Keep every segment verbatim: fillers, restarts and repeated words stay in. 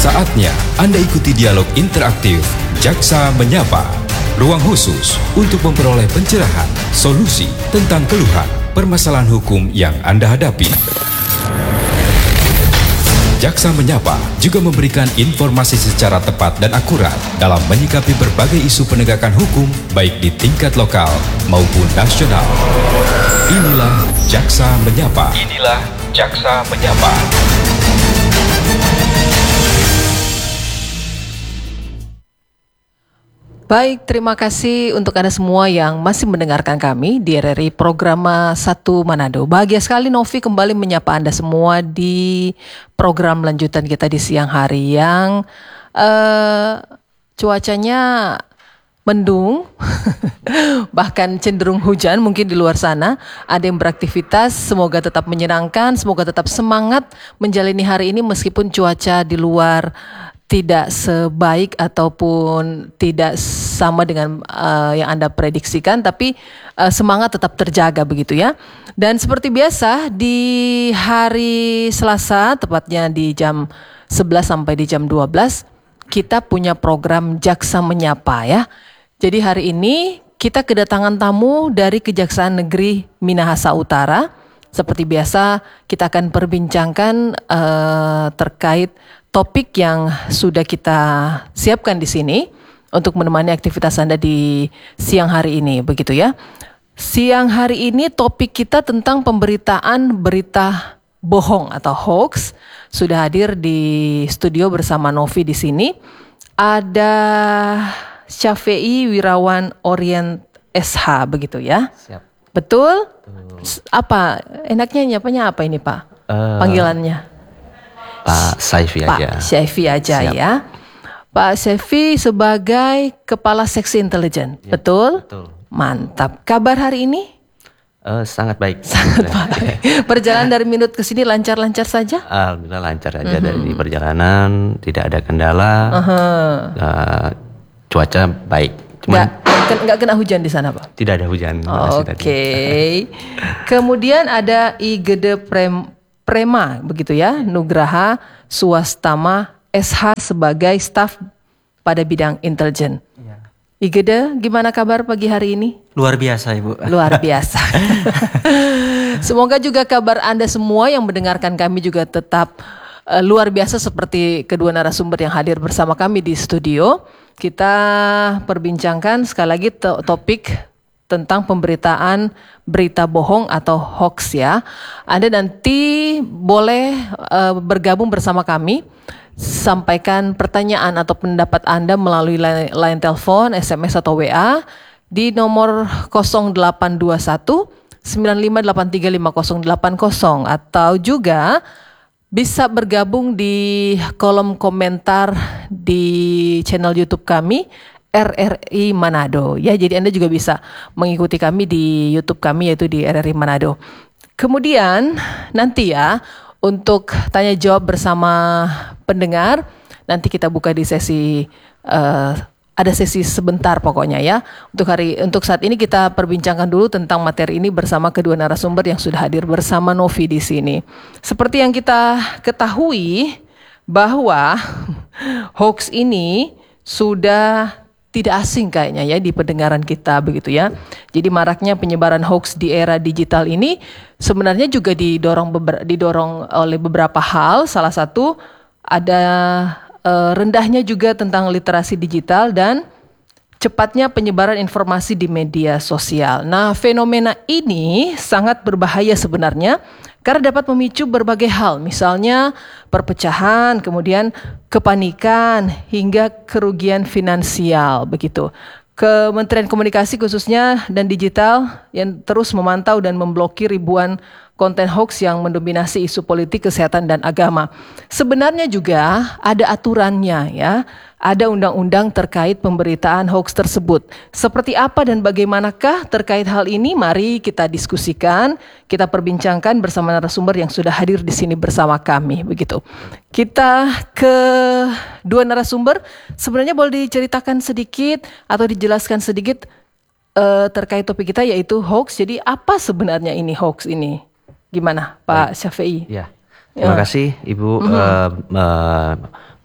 Saatnya Anda ikuti dialog interaktif Jaksa Menyapa. Ruang khusus untuk memperoleh pencerahan, solusi tentang keluhan, permasalahan hukum yang Anda hadapi. Jaksa Menyapa juga memberikan informasi secara tepat dan akurat dalam menyikapi berbagai isu penegakan hukum baik di tingkat lokal maupun nasional. Inilah Jaksa Menyapa. Inilah Jaksa Menyapa. Baik, terima kasih untuk Anda semua yang masih mendengarkan kami di R R I Programa satu Manado. Bahagia sekali Novi kembali menyapa Anda semua di program lanjutan kita di siang hari yang uh, cuacanya mendung, bahkan cenderung hujan mungkin di luar sana. Ada yang beraktivitas, semoga tetap menyenangkan, semoga tetap semangat menjalani hari ini meskipun cuaca di luar tidak sebaik ataupun tidak sama dengan uh, yang Anda prediksikan, tapi uh, semangat tetap terjaga begitu ya. Dan seperti biasa di hari Selasa, tepatnya di jam sebelas sampai di jam dua belas, kita punya program Jaksa Menyapa ya. Jadi hari ini kita kedatangan tamu dari Kejaksaan Negeri Minahasa Utara. Seperti biasa kita akan perbincangkan uh, terkait topik yang sudah kita siapkan di sini untuk menemani aktivitas Anda di siang hari ini, begitu ya. Siang hari ini topik kita tentang pemberitaan berita bohong atau hoax. Sudah hadir di studio bersama Novi di sini. Ada Syafei Wirawan Orient S H, begitu ya. Siap. Betul? Betul. Apa enaknya nyapanya apa ini Pak? Uh, Panggilannya? Pak Syafei aja. Pak Syafei aja. Siap. Ya. Pak Syafei sebagai Kepala Seksi Intelijen, ya, betul? Betul. Mantap. Kabar hari ini? Uh, sangat baik. Sangat baik. Perjalanan dari minut ke sini lancar-lancar saja? Alhamdulillah lancar aja. Uh-huh. Dari perjalanan, tidak ada kendala. Uh-huh. Uh, cuaca baik. Cuman nggak, nggak kena hujan di sana Pak? Tidak ada hujan. Oke. Okay. Kemudian ada Igede Prem Prema, begitu ya, Nugraha Swastama S H sebagai staf pada bidang intelijen. Ya. Igede, gimana kabar pagi hari ini? Luar biasa Ibu. Luar biasa. Semoga juga kabar Anda semua yang mendengarkan kami juga tetap uh, luar biasa seperti kedua narasumber yang hadir bersama kami di studio. Kita perbincangkan sekali lagi to- topik tentang pemberitaan berita bohong atau hoax ya. Anda nanti boleh uh, bergabung bersama kami, sampaikan pertanyaan atau pendapat Anda melalui line, line telepon, S M S atau W A di nomor nol delapan dua satu sembilan lima delapan tiga lima nol delapan nol atau juga bisa bergabung di kolom komentar di channel YouTube kami R R I Manado. Ya, jadi Anda juga bisa mengikuti kami di YouTube kami yaitu di R R I Manado. Kemudian nanti ya untuk tanya jawab bersama pendengar nanti kita buka di sesi uh, ada sesi sebentar pokoknya ya. Untuk hari untuk saat ini kita perbincangkan dulu tentang materi ini bersama kedua narasumber yang sudah hadir bersama Novi di sini. Seperti yang kita ketahui bahwa hoax ini sudah tidak asing kayaknya ya di pendengaran kita begitu ya. Jadi maraknya penyebaran hoax di era digital ini sebenarnya juga didorong beber, didorong oleh beberapa hal. Salah satu ada uh, rendahnya juga tentang literasi digital dan cepatnya penyebaran informasi di media sosial. Nah, fenomena ini sangat berbahaya sebenarnya karena dapat memicu berbagai hal, misalnya perpecahan, kemudian kepanikan, hingga kerugian finansial, begitu. Kementerian Komunikasi khususnya dan Digital yang terus memantau dan memblokir ribuan konten hoax yang mendominasi isu politik, kesehatan, dan agama. Sebenarnya juga ada aturannya ya, ada undang-undang terkait pemberitaan hoax tersebut. Seperti apa dan bagaimanakah terkait hal ini? Mari kita diskusikan, kita perbincangkan bersama narasumber yang sudah hadir di sini bersama kami, begitu. Kita ke dua narasumber, sebenarnya boleh diceritakan sedikit atau dijelaskan sedikit uh, terkait topik kita yaitu hoax. Jadi apa sebenarnya ini hoax ini? Gimana Pak Syafei? Ya, terima kasih Ibu. Mm-hmm. Uh, uh,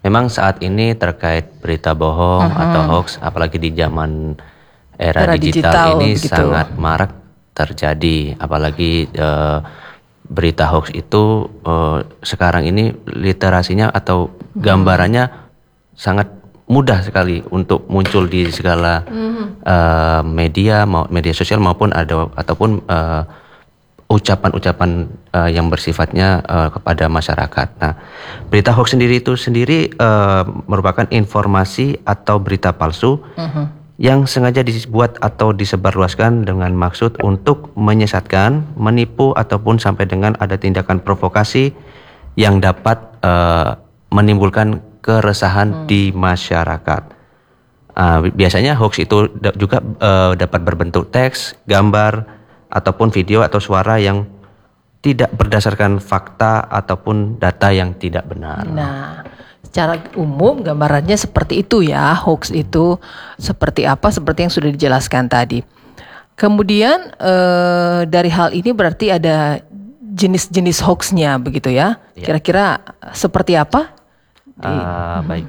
Memang saat ini terkait berita bohong uh-huh. atau hoax, apalagi di zaman era, era digital, digital ini begitu. Sangat marak terjadi. Apalagi uh, berita hoax itu uh, sekarang ini literasinya atau gambarannya uh-huh. sangat mudah sekali untuk muncul di segala uh-huh. uh, media, media sosial maupun ada ataupun uh, ucapan-ucapan uh, yang bersifatnya uh, kepada masyarakat. Nah, berita hoax sendiri itu sendiri uh, merupakan informasi atau berita palsu uh-huh. yang sengaja dibuat atau disebarluaskan dengan maksud untuk menyesatkan, menipu ataupun sampai dengan ada tindakan provokasi yang dapat uh, menimbulkan keresahan uh-huh. di masyarakat. Uh, biasanya hoax itu da- juga uh, dapat berbentuk teks, gambar ataupun video atau suara yang tidak berdasarkan fakta ataupun data yang tidak benar. Nah, secara umum gambarannya seperti itu ya, hoax itu seperti apa, seperti yang sudah dijelaskan tadi. Kemudian eh, dari hal ini berarti ada jenis-jenis hoaxnya begitu ya? Ya. Kira-kira seperti apa? Uh, baik,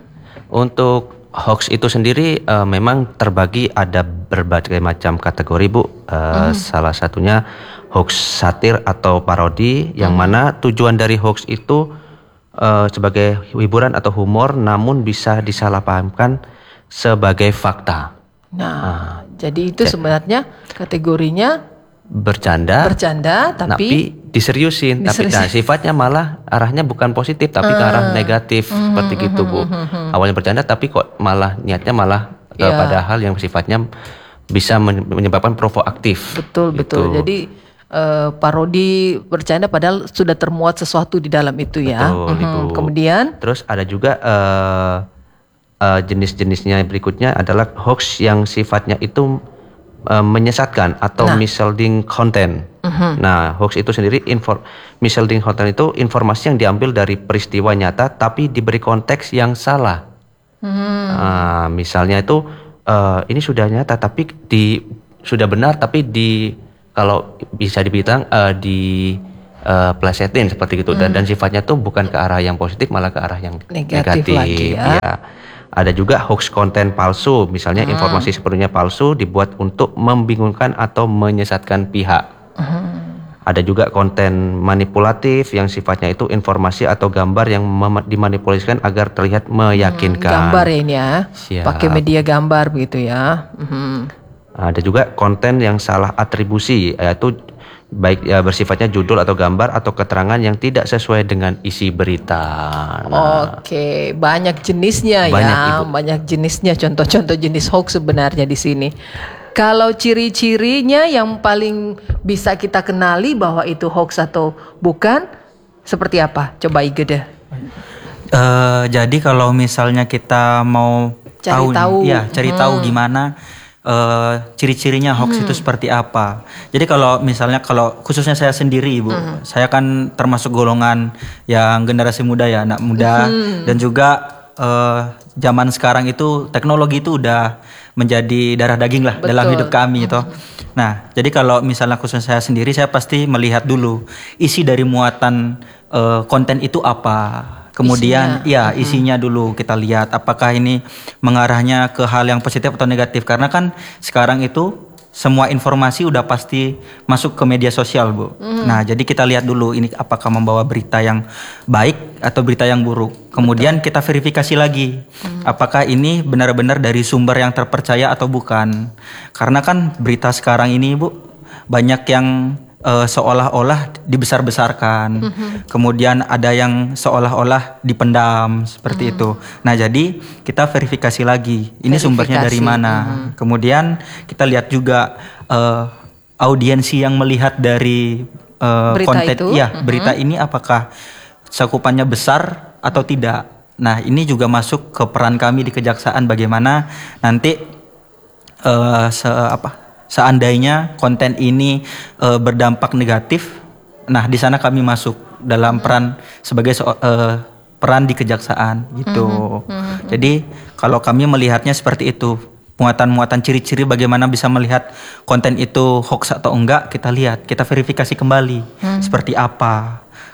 untuk hoax itu sendiri uh, memang terbagi ada berbagai macam kategori, Bu. Uh, hmm. Salah satunya hoax satir atau parodi, yang hmm. mana tujuan dari hoax itu uh, sebagai hiburan atau humor, namun bisa disalahpahamkan sebagai fakta. Nah, uh, jadi itu j- sebenarnya kategorinya bercanda, bercanda, tapi, tapi diseriusin, diseriusin. Tapi nah, sifatnya malah arahnya bukan positif, tapi uh, ke arah negatif uh, seperti uh, gitu, Bu. Uh, uh, uh. Awalnya bercanda, tapi kok malah niatnya malah yeah. kepada hal yang sifatnya bisa menyebabkan provokatif. Betul, gitu. betul. Jadi uh, parodi bercanda padahal sudah termuat sesuatu di dalam itu ya. Betul, uh-huh. Ibu. Kemudian, terus ada juga uh, uh, jenis-jenisnya berikutnya adalah hoax yang sifatnya itu menyesatkan atau nah. misleading content. Uh-huh. Nah, hoax itu sendiri info, misleading content itu informasi yang diambil dari peristiwa nyata tapi diberi konteks yang salah. Uh-huh. Nah, misalnya itu uh, ini sudah nyata tapi di sudah benar tapi di kalau bisa dibilang uh, di uh, plesetin seperti itu uh-huh. dan dan sifatnya tuh bukan ke arah yang positif malah ke arah yang negatif, negatif lagi ya. Ya. Ada juga hoax konten palsu, misalnya hmm. informasi sepenuhnya palsu dibuat untuk membingungkan atau menyesatkan pihak. Hmm. Ada juga konten manipulatif yang sifatnya itu informasi atau gambar yang mem- dimanipulasikan agar terlihat meyakinkan. Hmm, gambar ya ini ya, Siap. Pakai media gambar begitu ya. Hmm. Ada juga konten yang salah atribusi, yaitu baik ya bersifatnya judul atau gambar atau keterangan yang tidak sesuai dengan isi berita. Nah, Oke, banyak jenisnya banyak, ya, Ibu. Banyak jenisnya. Contoh-contoh jenis hoax sebenarnya di sini. Kalau ciri-cirinya yang paling bisa kita kenali bahwa itu hoax atau bukan, seperti apa? Coba Ige deh. Uh, jadi kalau misalnya kita mau cari tahu, tahu. ya cari hmm. tahu gimana. Uh, ciri-cirinya hoax hmm. itu seperti apa. Jadi kalau misalnya kalau khususnya saya sendiri Ibu, hmm. saya kan termasuk golongan yang generasi muda ya, anak muda hmm. dan juga uh, zaman sekarang itu teknologi itu udah menjadi darah daging lah. Betul. Dalam hidup kami itu. Hmm. Nah, jadi kalau misalnya khususnya saya sendiri, saya pasti melihat dulu isi dari muatan uh, konten itu apa. Kemudian isinya. ya isinya dulu kita lihat apakah ini mengarahnya ke hal yang positif atau negatif. Karena kan sekarang itu semua informasi udah pasti masuk ke media sosial, Bu. Mm. Nah, jadi kita lihat dulu ini apakah membawa berita yang baik atau berita yang buruk. Kemudian Betul. kita verifikasi lagi mm. apakah ini benar-benar dari sumber yang terpercaya atau bukan. Karena kan berita sekarang ini, Bu, banyak yang Uh, seolah-olah dibesar-besarkan, mm-hmm. kemudian ada yang seolah-olah dipendam seperti mm. itu. Nah, jadi kita verifikasi lagi, ini verifikasi. sumbernya dari mana. Mm-hmm. Kemudian kita lihat juga uh, audiensi yang melihat dari uh, konten, itu. ya mm-hmm. berita ini apakah cakupannya besar atau tidak. Nah, ini juga masuk ke peran kami di kejaksaan bagaimana nanti uh, se apa. Seandainya konten ini e, berdampak negatif, nah di sana kami masuk dalam peran sebagai so, e, peran di kejaksaan gitu. Mm-hmm. Mm-hmm. Jadi kalau kami melihatnya seperti itu, muatan-muatan ciri-ciri bagaimana bisa melihat konten itu hoax atau enggak, kita lihat, kita verifikasi kembali mm-hmm. seperti apa.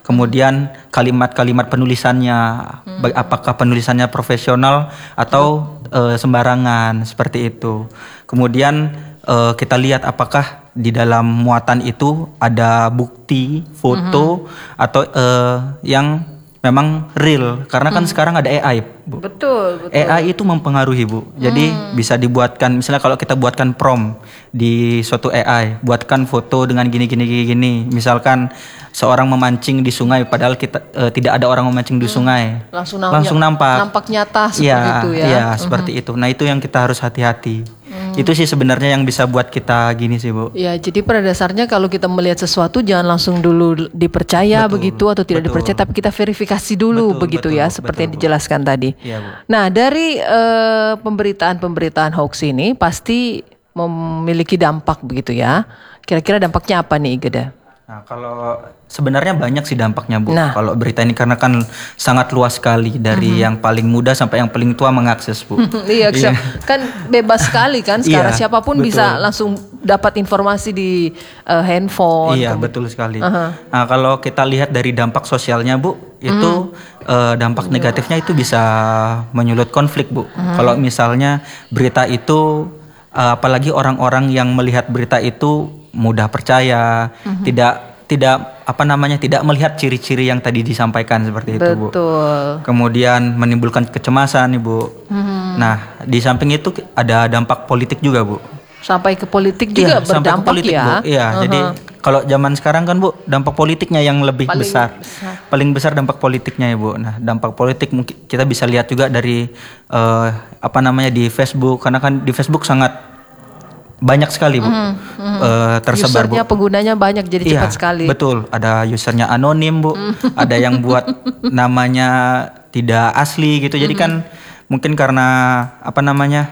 Kemudian kalimat-kalimat penulisannya, hmm. apakah penulisannya profesional atau uh, sembarangan seperti itu. Kemudian uh, kita lihat apakah di dalam muatan itu ada bukti, foto hmm. atau uh, yang memang real, karena kan hmm. sekarang ada A I, Bu. Betul, betul. A I itu mempengaruhi, Bu. Jadi hmm. bisa dibuatkan, misalnya kalau kita buatkan prompt di suatu A I, buatkan foto dengan gini gini gini gini. Misalkan seorang memancing di sungai, padahal kita uh, tidak ada orang memancing di sungai. Langsung, Langsung nampak. Nampak nyata seperti ya, itu ya. Iya, hmm. seperti itu. Nah, itu yang kita harus hati-hati. Hmm. Itu sih sebenarnya yang bisa buat kita gini sih, Bu. Ya, jadi pada dasarnya kalau kita melihat sesuatu jangan langsung dulu dipercaya betul, begitu atau tidak betul. dipercaya, tapi kita verifikasi dulu betul, begitu betul, ya, seperti betul, yang dijelaskan Bu. tadi. Ya, Bu. Nah, dari uh, pemberitaan-pemberitaan hoax ini pasti memiliki dampak begitu ya. Kira-kira dampaknya apa nih, Igede? Nah, kalau sebenarnya banyak sih dampaknya, Bu. Nah. Kalau berita ini karena kan sangat luas sekali dari mm-hmm. yang paling muda sampai yang paling tua mengakses, Bu. Iya, kan bebas sekali kan sekarang iya, siapapun betul. bisa langsung dapat informasi di uh, handphone. Iya, kan? Betul sekali. Uh-huh. Nah, kalau kita lihat dari dampak sosialnya, Bu, itu mm. uh, dampak uh-huh. negatifnya itu bisa menyulut konflik, Bu. Uh-huh. Kalau misalnya berita itu uh, apalagi orang-orang yang melihat berita itu mudah percaya, mm-hmm. tidak tidak apa namanya tidak melihat ciri-ciri yang tadi disampaikan seperti itu, Bu. Betul. Kemudian menimbulkan kecemasan, Ibu. Mm-hmm. Nah, di samping itu ada dampak politik juga, Bu. Sampai ke politik juga iya, berdampak politik, ya. Bu. Iya, uh-huh. jadi kalau zaman sekarang kan, Bu, dampak politiknya yang lebih paling besar. besar. Paling besar dampak politiknya, Ibu. Nah, dampak politik mungkin kita bisa lihat juga dari uh, apa namanya di Facebook, karena kan di Facebook sangat banyak sekali, Bu, mm, mm. Uh, tersebar, usernya, Bu. Penggunanya banyak, jadi iya, cepat sekali. Betul, ada usernya anonim, Bu. Ada yang buat namanya tidak asli gitu. Jadi mm-hmm. kan mungkin karena apa namanya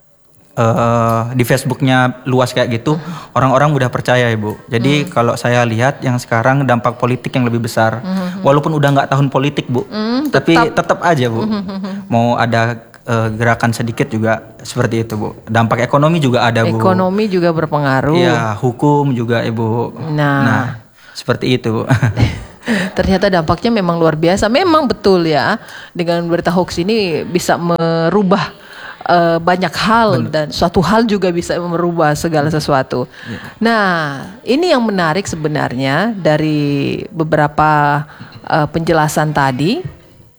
uh, di Facebooknya luas kayak gitu, mm-hmm. orang-orang mudah percaya, Ibu. Jadi mm. kalau saya lihat yang sekarang dampak politik yang lebih besar, mm-hmm. walaupun udah nggak tahun politik, Bu, mm, tapi tetap. tetap aja, Bu, mm-hmm. mau ada Uh, gerakan sedikit juga seperti itu, Bu. Dampak ekonomi juga ada, Bu. Ekonomi juga berpengaruh. Iya, hukum juga, Ibu. Nah, nah seperti itu, Bu. Ternyata dampaknya memang luar biasa. Memang betul ya. Dengan berita hoax ini bisa merubah uh, banyak hal. Benar. Dan suatu hal juga bisa merubah segala sesuatu. Ya. Nah, ini yang menarik sebenarnya dari beberapa uh, penjelasan tadi.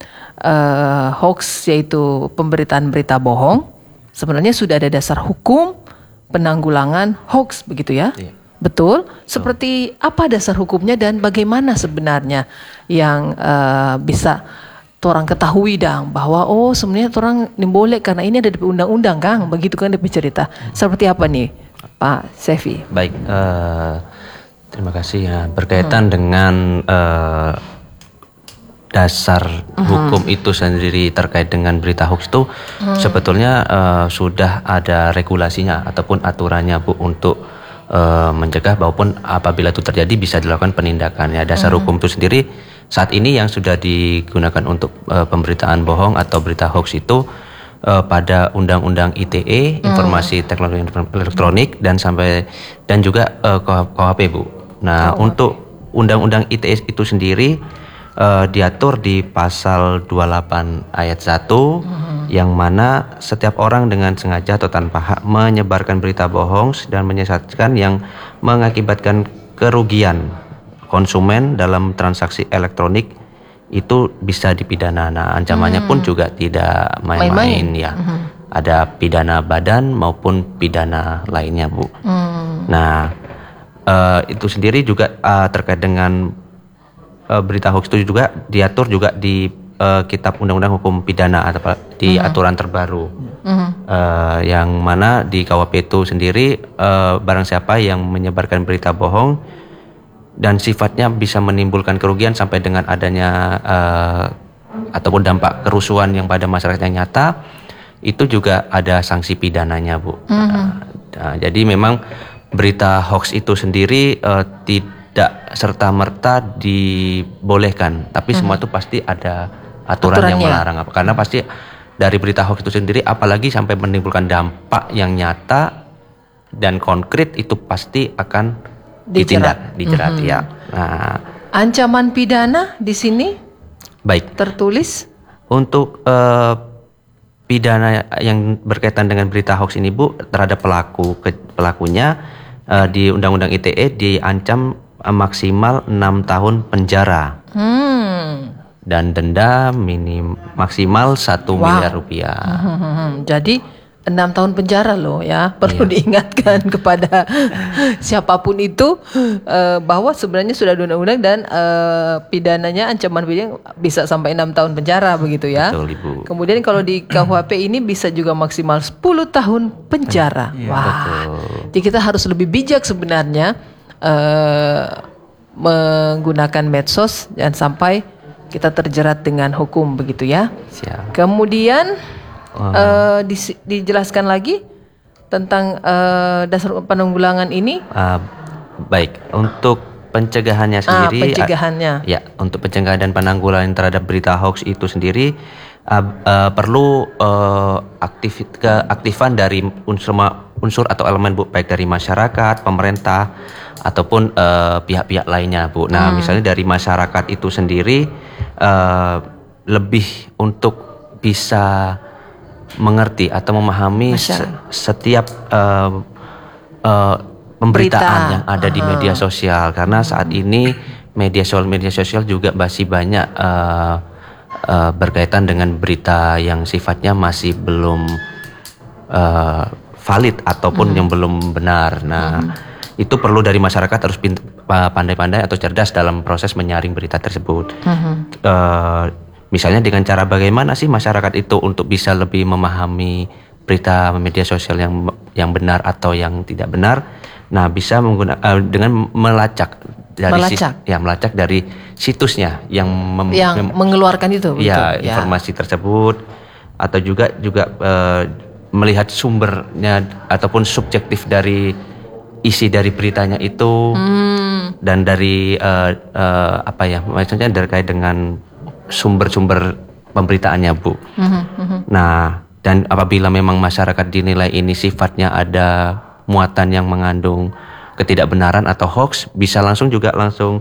Uh, hoax yaitu pemberitaan berita bohong, sebenarnya sudah ada dasar hukum penanggulangan hoax begitu ya, iya. Betul. Seperti apa dasar hukumnya dan bagaimana sebenarnya yang uh, bisa orang ketahui dang bahwa oh sebenarnya orang ini boleh karena ini ada di undang-undang, Kang, begitu kan dia bercerita. Seperti apa nih, Pak Sefi? Baik, uh, terima kasih ya berkaitan hmm. dengan uh, dasar uh-huh. hukum itu sendiri terkait dengan berita hoax itu uh-huh. sebetulnya uh, sudah ada regulasinya ataupun aturannya, Bu, untuk uh, mencegah maupun apabila itu terjadi bisa dilakukan penindakan ya. Dasar uh-huh. hukum itu sendiri saat ini yang sudah digunakan untuk uh, pemberitaan bohong atau berita hoax itu uh, pada Undang-Undang I T E uh-huh. Informasi Teknologi Elektronik dan sampai dan juga uh, K H P, Bu. Nah, oh, untuk Undang-Undang I T E itu sendiri Uh, diatur di pasal dua puluh delapan ayat satu uh-huh. yang mana setiap orang dengan sengaja atau tanpa hak menyebarkan berita bohong dan menyesatkan yang mengakibatkan kerugian konsumen dalam transaksi elektronik itu bisa dipidana. Nah, ancamannya uh-huh. pun juga tidak main-main, main-main. ya. Uh-huh. Ada pidana badan maupun pidana lainnya, Bu. Uh-huh. Nah, uh, itu sendiri juga uh, terkait dengan berita hoax itu juga diatur juga di uh, Kitab Undang-Undang Hukum Pidana atau di uh-huh. aturan terbaru uh-huh. uh, yang mana di K W P itu sendiri uh, barang siapa yang menyebarkan berita bohong dan sifatnya bisa menimbulkan kerugian sampai dengan adanya uh, ataupun dampak kerusuhan yang pada masyarakat yang nyata, itu juga ada sanksi pidananya, Bu. Uh-huh. Uh, nah, jadi memang berita hoax itu sendiri uh, tidak tidak serta-merta dibolehkan, tapi mm-hmm. semua itu pasti ada aturan Aturannya. yang melarang. Karena pasti dari berita hoax itu sendiri, apalagi sampai menimbulkan dampak yang nyata dan konkret, itu pasti akan ditindak, dijerat, mm-hmm. ya. Nah, Ancaman pidana di sini Baik. tertulis Untuk uh, pidana yang berkaitan dengan berita hoax ini Bu, terhadap pelaku ke, pelakunya uh, di Undang-Undang I T E diancam uh, maksimal enam tahun penjara. Hmm. Dan denda minim maksimal satu Wow. miliar rupiah. Hmm, jadi enam tahun penjara loh ya. Perlu Iya. diingatkan kepada siapapun itu eh, bahwa sebenarnya sudah ada undang-undang dan eh, pidananya ancaman pidana bisa sampai enam tahun penjara begitu ya. Betul, Ibu. Kemudian kalau di K U H P ini bisa juga maksimal sepuluh tahun penjara. Wah. betul. Jadi kita harus lebih bijak sebenarnya eh, menggunakan medsos dan sampai kita terjerat dengan hukum begitu ya. Siap. Kemudian eh, dis- dijelaskan lagi tentang eh, dasar penanggulangan ini. Uh, baik, untuk pencegahannya Ah, sendiri, pencegahannya. uh, ya, untuk pencegahan dan penanggulangan terhadap berita hoax itu sendiri uh, uh, perlu uh, aktif keaktifan dari unsur unsur atau elemen Bu, baik dari masyarakat, pemerintah ataupun uh, pihak-pihak lainnya Bu. Nah, Hmm. misalnya dari masyarakat itu sendiri uh, lebih untuk bisa mengerti atau memahami se- Masyarakat. setiap uh, uh, pemberitaan Berita. yang ada di media sosial, karena saat ini media sosial media sosial juga masih banyak uh, uh, berkaitan dengan berita yang sifatnya masih belum uh, valid ataupun yang belum benar. Nah, itu perlu dari masyarakat harus pint- pa- pandai-pandai atau cerdas dalam proses menyaring berita tersebut. Uh, Misalnya dengan cara bagaimana sih masyarakat itu untuk bisa lebih memahami berita media sosial yang yang benar atau yang tidak benar. Nah, bisa menggunakan uh, dengan melacak dari sis- Melacak. ya melacak dari situsnya yang mem- Yang mem- mengeluarkan itu betul. ya informasi tersebut, atau juga juga uh, melihat sumbernya ataupun subjektif dari isi dari beritanya itu, dan dari uh, uh, apa ya maksudnya terkait dengan sumber-sumber pemberitaannya Bu. Nah, dan apabila memang masyarakat dinilai ini sifatnya ada muatan yang mengandung ketidakbenaran atau hoax, bisa langsung juga langsung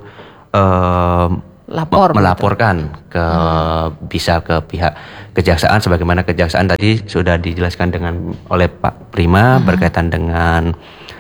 uh, Lapor, me- melaporkan ke bisa ke pihak kejaksaan, sebagaimana kejaksaan tadi sudah dijelaskan dengan oleh Pak Prima berkaitan dengan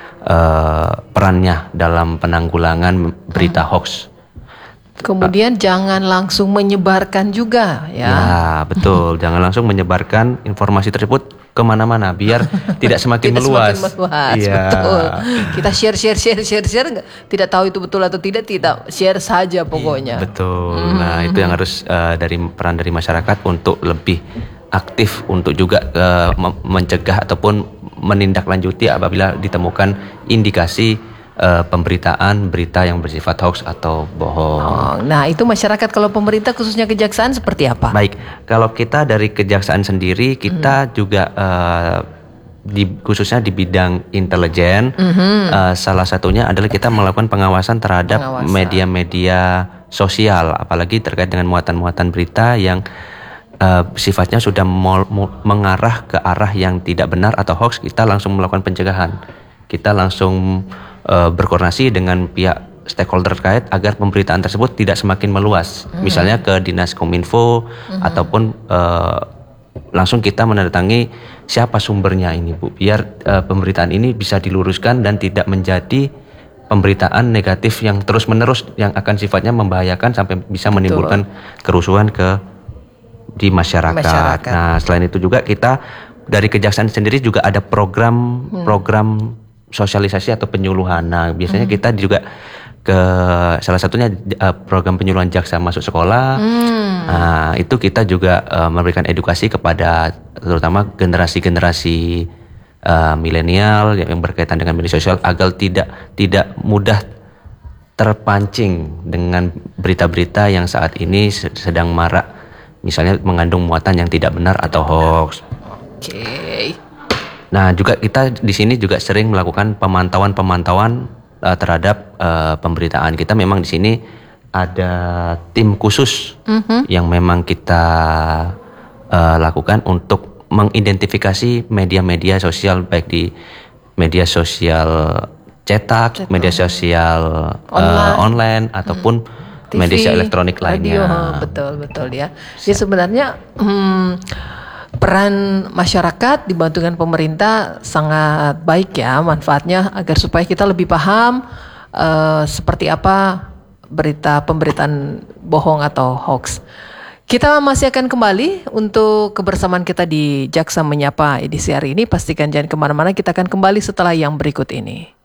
uh, perannya dalam penanggulangan berita hoax. Kemudian jangan langsung menyebarkan juga ya. Ya, betul. Jangan langsung menyebarkan informasi tersebut kemana-mana biar tidak semakin Tidak meluas. semakin meluas, Iya. betul. Kita share, share, share, share, share, nggak- tidak tahu itu betul atau tidak, tidak share saja pokoknya. Betul. Nah, itu yang harus uh, dari peran dari masyarakat untuk lebih aktif untuk juga uh, mem- mencegah ataupun menindaklanjuti apabila ditemukan indikasi uh, pemberitaan berita yang bersifat hoax atau bohong. Oh, nah itu masyarakat, kalau pemerintah khususnya kejaksaan seperti apa? Baik, kalau kita dari kejaksaan sendiri, kita juga uh, di khususnya di bidang intelijen, uh, salah satunya adalah kita melakukan pengawasan terhadap Pengawasan. media-media sosial, apalagi terkait dengan muatan-muatan berita yang uh, sifatnya sudah mol- mo- mengarah ke arah yang tidak benar atau hoax. Kita langsung melakukan pencegahan. Kita langsung uh, berkoordinasi dengan pihak stakeholder terkait agar pemberitaan tersebut tidak semakin meluas. Misalnya ke Dinas Kominfo ataupun uh, langsung kita menandatangi siapa sumbernya ini Bu, biar uh, pemberitaan ini bisa diluruskan dan tidak menjadi pemberitaan negatif yang terus-menerus yang akan sifatnya membahayakan sampai bisa menimbulkan kerusuhan ke di masyarakat. Masyarakat. Nah, selain itu juga kita dari kejaksaan sendiri juga ada program program sosialisasi atau penyuluhan. Nah, biasanya kita juga ke salah satunya uh, program penyuluhan jaksa masuk sekolah. Nah, itu kita juga uh, memberikan edukasi kepada terutama generasi-generasi uh, milenial yang berkaitan dengan media sosial agar tidak tidak mudah terpancing dengan berita-berita yang saat ini se- sedang marak, misalnya mengandung muatan yang tidak benar atau hoax. Oke. Nah, juga kita di sini juga sering melakukan pemantauan-pemantauan uh, terhadap uh, pemberitaan. Kita memang di sini ada tim khusus yang memang kita uh, lakukan untuk mengidentifikasi media-media sosial, baik di media sosial cetak, media sosial uh, Online. online ataupun T V, media elektronik radio, lainnya. betul betul ya. Jadi sebenarnya hmm, peran masyarakat dibantu dengan pemerintah sangat baik ya manfaatnya agar supaya kita lebih paham uh, seperti apa berita pemberitaan bohong atau hoax. Kita masih akan kembali untuk kebersamaan kita di Jaksa Menyapa edisi hari ini. Pastikan jangan kemana-mana, kita akan kembali setelah yang berikut ini.